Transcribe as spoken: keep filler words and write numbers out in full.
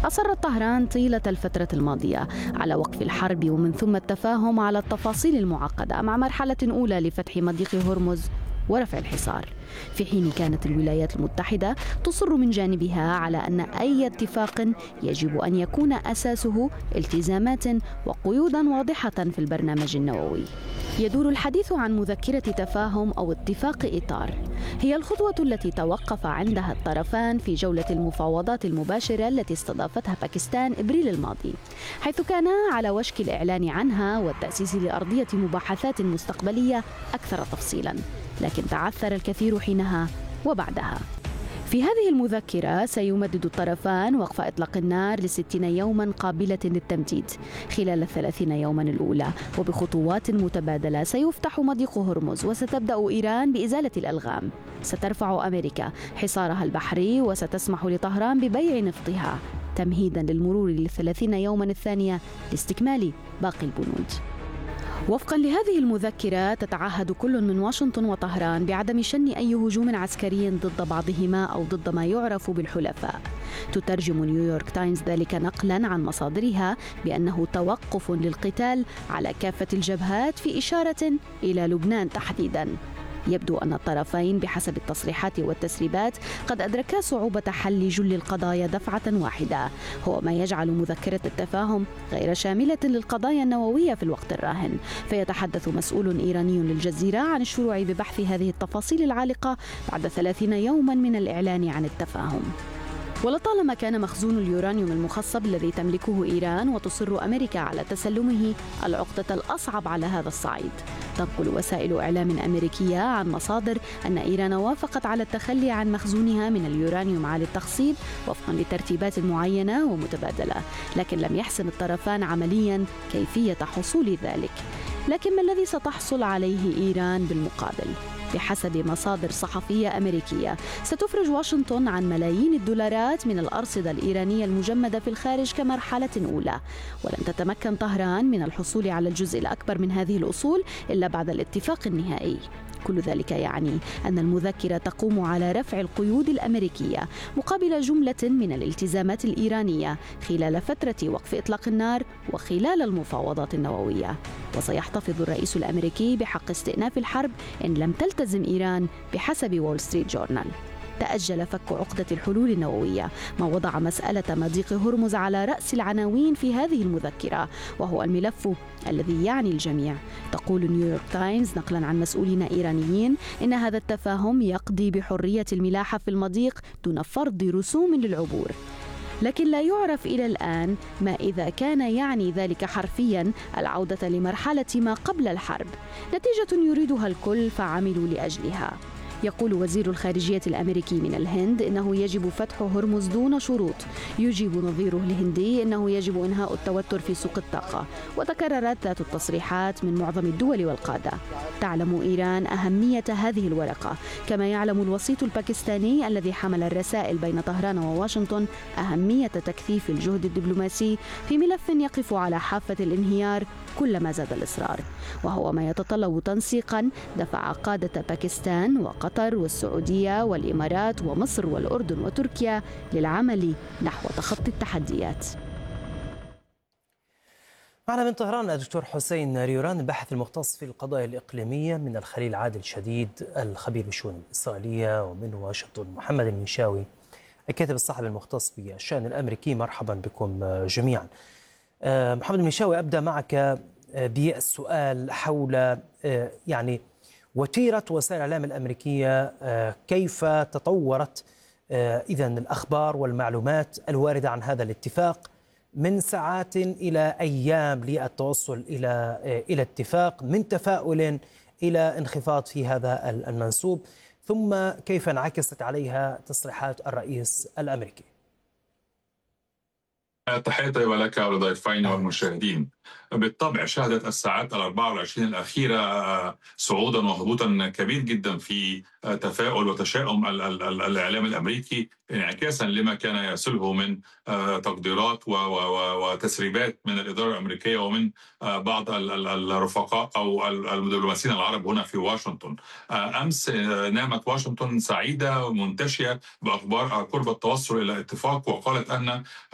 أصرت طهران طيلة الفترة الماضية على وقف الحرب ومن ثم التفاهم على التفاصيل المعقدة مع مرحلة أولى لفتح مضيق هرمز ورفع الحصار، في حين كانت الولايات المتحدة تصر من جانبها على أن أي اتفاق يجب أن يكون أساسه التزامات وقيودا واضحة في البرنامج النووي. يدور الحديث عن مذكرة تفاهم أو اتفاق إطار، هي الخطوة التي توقف عندها الطرفان في جولة المفاوضات المباشرة التي استضافتها باكستان إبريل الماضي، حيث كانا على وشك الإعلان عنها والتأسيس لأرضية مباحثات مستقبلية أكثر تفصيلا، لكن تعثر الكثير حينها وبعدها. في هذه المذكرة سيمدد الطرفان وقف إطلاق النار لستين يوما قابلة للتمديد خلال الثلاثين يوما الأولى، وبخطوات متبادلة سيفتح مضيق هرمز وستبدأ إيران بإزالة الألغام. سترفع أمريكا حصارها البحري وستسمح لطهران ببيع نفطها تمهيدا للمرور للثلاثين يوما الثانية لاستكمال باقي البنود. وفقا لهذه المذكرة تتعهد كل من واشنطن وطهران بعدم شن أي هجوم عسكري ضد بعضهما أو ضد ما يعرف بالحلفاء. تترجم نيويورك تايمز ذلك نقلا عن مصادرها بأنه توقف للقتال على كافة الجبهات، في إشارة إلى لبنان تحديدا. يبدو أن الطرفين بحسب التصريحات والتسريبات قد أدركا صعوبة حل جل القضايا دفعة واحدة، هو ما يجعل مذكرة التفاهم غير شاملة للقضايا النووية في الوقت الراهن. فيتحدث مسؤول إيراني للجزيرة عن الشروع ببحث هذه التفاصيل العالقة بعد ثلاثين يوما من الإعلان عن التفاهم. ولطالما كان مخزون اليورانيوم المخصب الذي تملكه إيران وتصر أمريكا على تسلمه العقدة الأصعب على هذا الصعيد. تنقل وسائل إعلام أمريكية عن مصادر أن إيران وافقت على التخلي عن مخزونها من اليورانيوم عالي التخصيب وفقا لترتيبات معينة ومتبادلة، لكن لم يحسم الطرفان عمليا كيفية حصول ذلك. لكن ما الذي ستحصل عليه إيران بالمقابل؟ بحسب مصادر صحفية أمريكية ستفرج واشنطن عن ملايين الدولارات من الأرصدة الإيرانية المجمدة في الخارج كمرحلة أولى، ولن تتمكن طهران من الحصول على الجزء الأكبر من هذه الأصول إلا بعد الاتفاق النهائي. كل ذلك يعني أن المذكرة تقوم على رفع القيود الأمريكية مقابل جملة من الالتزامات الإيرانية خلال فترة وقف إطلاق النار وخلال المفاوضات النووية. وسيحتفظ الرئيس الأمريكي بحق استئناف الحرب إن لم تلتزم إيران بحسب وول ستريت جورنال. تأجل فك عقدة الحلول النووية، ما وضع مسألة مضيق هرمز على رأس العناوين في هذه المذكرة، وهو الملف الذي يعني الجميع. تقول نيويورك تايمز نقلا عن مسؤولين إيرانيين إن هذا التفاهم يقضي بحرية الملاحة في المضيق دون فرض رسوم للعبور، لكن لا يعرف إلى الآن ما إذا كان يعني ذلك حرفيا العودة لمرحلة ما قبل الحرب، نتيجة يريدها الكل فعملوا لأجلها. يقول وزير الخارجية الأمريكي من الهند إنه يجب فتح هرمز دون شروط، يجيب نظيره الهندي إنه يجب إنهاء التوتر في سوق الطاقة. وتكررت ذات التصريحات من معظم الدول والقادة. تعلم إيران أهمية هذه الورقة، كما يعلم الوسيط الباكستاني الذي حمل الرسائل بين طهران وواشنطن أهمية تكثيف الجهد الدبلوماسي في ملف يقف على حافة الانهيار كلما زاد الإصرار، وهو ما يتطلب تنسيقا دفع قادة باكستان وقطر والسعودية والإمارات ومصر والأردن وتركيا للعمل نحو تخطي التحديات. معنا من طهران الدكتور حسين ريوران، الباحث المختص في القضايا الإقليمية، من الخليل عادل شديد الخبير بالشؤون الإسرائيلية، ومن واشنطن محمد المنشاوي الكاتب الصحفي المختص بالشأن الأمريكي. مرحبا بكم جميعا. محمد المنشاوي، أبدأ معك بالسؤال حول يعني وتيرة وسائل الإعلام الأمريكية، كيف تطورت إذن الأخبار والمعلومات الواردة عن هذا الاتفاق من ساعات إلى أيام للتوصل إلى إلى اتفاق، من تفاؤل إلى انخفاض في هذا المنسوب، ثم كيف انعكست عليها تصريحات الرئيس الأمريكي؟ تحية طيبة لك ولضيفين والمشاهدين. بالطبع شهدت الساعات الأربع والعشرين الأخيرة صعودا وهبوطا كبير جدا في تفاؤل وتشاؤم الإعلام الأمريكي، انعكاسا لما كان يرسله من تقديرات وتسريبات من الإدارة الأمريكية ومن بعض الرفقاء أو الدبلوماسيين العرب هنا في واشنطن. أمس نامت واشنطن سعيدة منتشية بأخبار قرب التوصل إلى اتفاق، وقالت أن